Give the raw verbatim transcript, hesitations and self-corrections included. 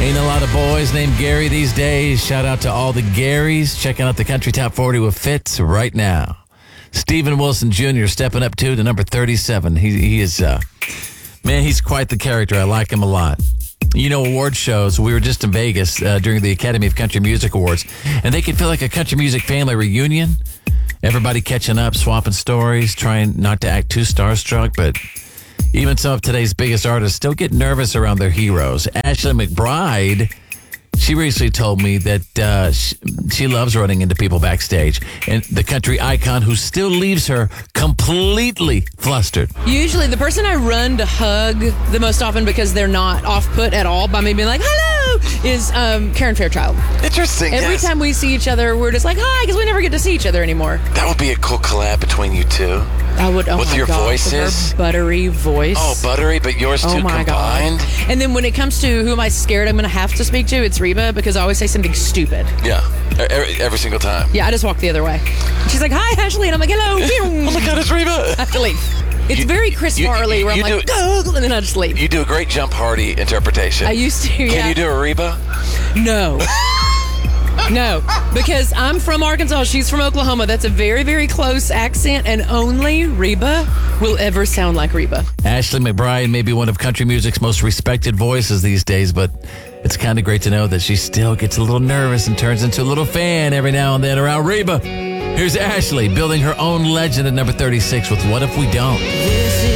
Ain't a lot of boys named Gary these days. Shout out to all the Garys checking out the Country Top forty with Fitz right now. Steven Wilson Junior stepping up too to number thirty-seven. He, he is, uh, man, he's quite the character. I like him a lot. You know, award shows, we were just in Vegas uh, during the Academy of Country Music Awards, and they can feel like a country music family reunion. Everybody catching up, swapping stories, trying not to act too starstruck, but even some of today's biggest artists still get nervous around their heroes. Ashley McBryde, she recently told me that uh, she, she loves running into people backstage. And the country icon who still leaves her completely flustered. Usually the person I run to hug the most often because they're not off-put at all by me being like, hello, is um, Karen Fairchild. Interesting. Every yes. time we see each other, we're just like, hi, because we never get to see each other anymore. That would be a cool collab between you two. I would, oh With my your God, voices? her buttery voice. Oh, buttery, but yours Oh two my combined? God. And then when it comes to who am I scared I'm going to have to speak to, it's Reba, because I always say something stupid. Yeah, every, every single time. Yeah, I just walk the other way. She's like, hi, Ashley, and I'm like, hello. Oh my God, it's Reba. I have to leave. It's You- very Chris you- Farley, where I'm you like, do- go, and then I just leave. You do a great Jump Hardy interpretation. I used to, Can yeah. you do a Reba? No. No, because I'm from Arkansas. She's from Oklahoma. That's a very, very close accent, and only Reba will ever sound like Reba. Ashley McBryde may be one of country music's most respected voices these days, but it's kind of great to know that she still gets a little nervous and turns into a little fan every now and then around Reba. Here's Ashley building her own legend at number thirty-six with What If We Don't?